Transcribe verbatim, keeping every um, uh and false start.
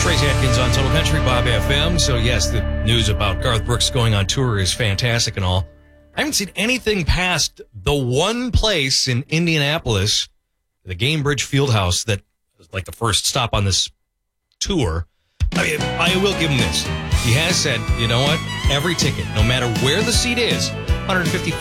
Tracy Atkins on Total Country, Bob F M. So, yes, the news about Garth Brooks going on tour is fantastic and all. I haven't seen anything past the one place in Indianapolis, the Gamebridge Fieldhouse, that was like the first stop on this tour. I mean, I will give him this. He has said, you know what? Every ticket, no matter where the seat is, one hundred fifty